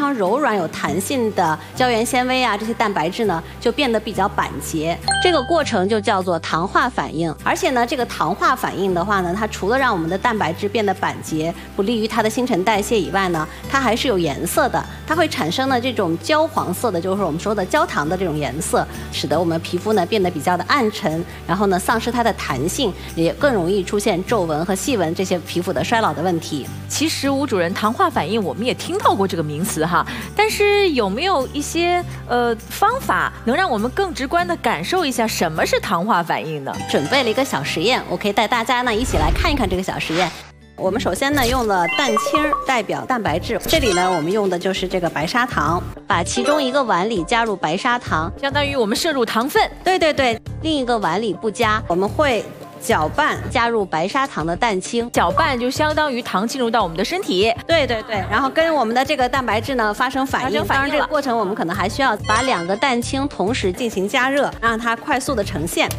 常柔软有弹性的胶原纤维啊，这些蛋白质呢就变得比较板结。这个过程就叫做糖化反应。而且呢，这个糖化反应的话呢，它除了让我们的蛋白质变得板结，不利于它的新陈代谢以外呢，它还是有颜色的，它会产生呢这种焦黄色的，就是我们说的焦糖的这种颜色，使得我们皮肤呢变得比较的暗沉，然后呢丧失它的弹性，也更容易出现皱纹和细纹这些皮肤的衰老的问题。 其实吴主任，糖化反应我们也听到过这个名词哈，但是有没有一些方法能让我们更直观的感受一下什么是糖化反应呢？ 准备了一个小实验，我可以带大家呢一起来看一看这个小实验。我们首先呢用了蛋清代表蛋白质，这里呢我们用的就是这个白砂糖，把其中一个碗里加入白砂糖， 相当于我们摄入糖分。 对对对，另一个碗里不加，我们会搅拌加入白砂糖的蛋清， 搅拌就相当于糖进入到我们的身体。 对对对，然后跟我们的这个蛋白质呢发生反应。当然这个过程我们可能还需要把2个蛋清同时进行加热，让它快速的呈现。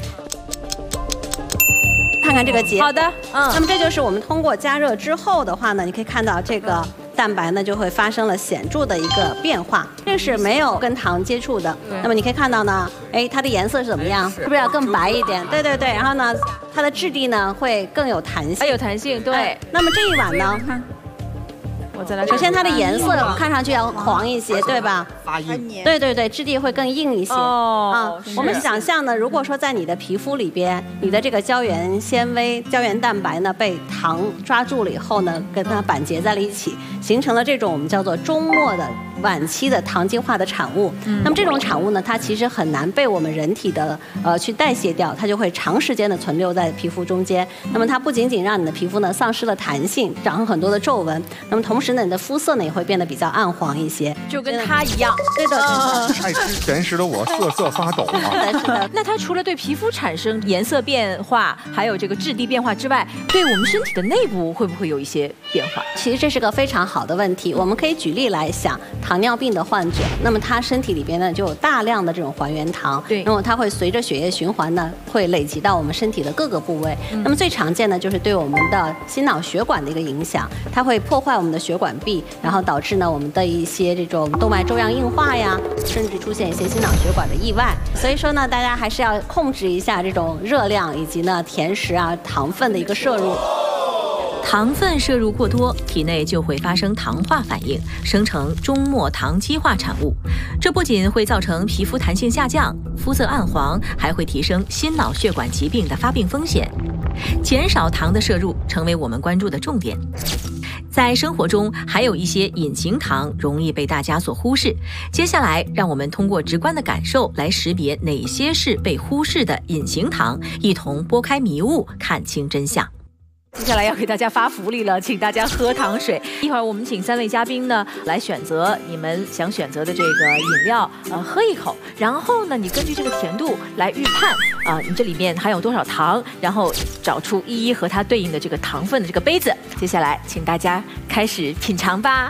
看看这个结果。 好的， 那么这就是我们通过加热之后的话呢，你可以看到这个蛋白呢就会发生了显著的一个变化，这是没有跟糖接触的。那么你可以看到呢，哎，它的颜色是怎么样？是不是要更白一点？对对对，然后呢，它的质地呢会更有弹性。 还有弹性，对。 那么这一碗呢？ 我再来。 首先它的颜色看上去要黄一些，对吧？ 发硬。 对对对，质地会更硬一些。 哦。 我们想象呢，如果说在你的皮肤里边，你的这个胶原纤维、胶原蛋白呢被糖抓住了以后呢，跟它板结在了一起，形成了这种我们叫做终末的晚期的糖基化的产物。那么这种产物呢，它其实很难被我们人体的去代谢掉，它就会长时间的存留在皮肤中间。那么它不仅仅让你的皮肤呢丧失了弹性，长了很多的皱纹，那么同时呢，你的肤色呢也会变得比较暗黄一些， 就跟它一样。 对的， 爱吃甜食的我瑟瑟发抖啊！ 是的，是的。 那它除了对皮肤产生颜色变化，还有这个质地变化之外，对我们身体的内部会不会有一些变化？ 其实这是个非常好的问题，我们可以举例来想，糖尿病的患者，那么他身体里边呢就有大量的这种还原糖， 对， 那么它会随着血液循环呢，会累积到我们身体的各个部位。那么最常见的就是对我们的心脑血管的一个影响，它会破坏我们的血管壁，然后导致呢我们的一些这种动脉粥样硬化呀，甚至出现一些心脑血管的意外。所以说呢，大家还是要控制一下这种热量以及呢甜食啊、糖分的一个摄入。 糖分摄入过多，体内就会发生糖化反应，生成终末糖基化产物。这不仅会造成皮肤弹性下降、肤色暗黄，还会提升心脑血管疾病的发病风险。减少糖的摄入成为我们关注的重点。在生活中，还有一些隐形糖容易被大家所忽视。接下来，让我们通过直观的感受来识别哪些是被忽视的隐形糖，一同拨开迷雾，看清真相。 接下来要给大家发福利了，请大家喝糖水。一会儿我们请3位嘉宾呢来选择你们想选择的这个饮料，喝一口，然后呢，你根据这个甜度来预判你这里面含有多少糖，然后找出一一和它对应的这个糖分的这个杯子。接下来，请大家开始品尝吧。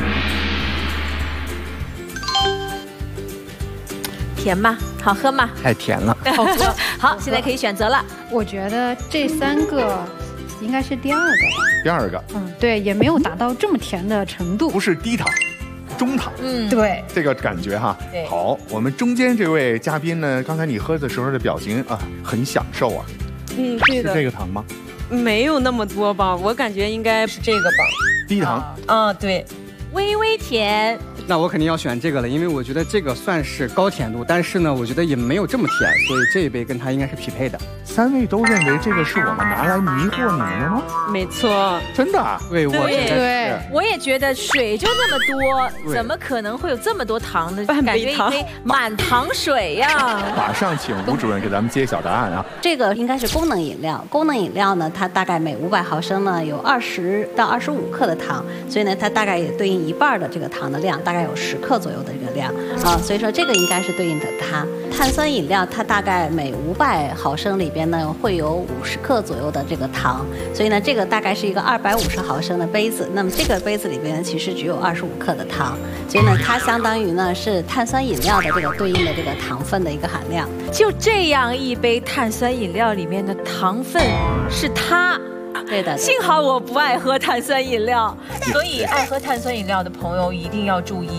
甜吗？好喝吗？ 太甜了， 好喝。好，现在可以选择了。 我觉得这3个应该是第2个。 第2个， 对，也没有达到这么甜的程度， 不是低糖，中糖， 对， 这个感觉哈。 对， 好，我们中间这位嘉宾呢，刚才你喝的时候的表情啊，很享受啊。 对的。 是这个糖吗？ 没有那么多吧，我感觉应该是这个吧。 低糖。 对。 微微甜。 那我肯定要选这个了，因为我觉得这个算是高甜度，但是呢，我觉得也没有这么甜，所以这一杯跟它应该是匹配的。 3位都认为这个是我们拿来迷惑你们的吗？ 没错， 真的啊？ 对，我觉得对， 我也觉得水就那么多，怎么可能会有这么多糖呢？感觉一杯满糖水呀！ 马上请吴主任给咱们揭晓答案啊！ 这个应该是功能饮料，功能饮料呢，它大概每500毫升呢有20到25克的糖，所以呢，它大概也对应1半的这个糖的量，大概有10克左右的这个量啊，所以说这个应该是对应的它。碳酸饮料它大概每500毫升里边呢会有50克左右的这个糖，所以呢，这个大概是一个250毫升的杯子，那么这个杯子里边呢其实只有25克的糖，所以呢，它相当于呢是碳酸饮料的这个对应的这个糖分的一个含量。 就这样一杯碳酸饮料里面的糖分是它。 对的， 幸好我不爱喝碳酸饮料，所以爱喝碳酸饮料的朋友一定要注意。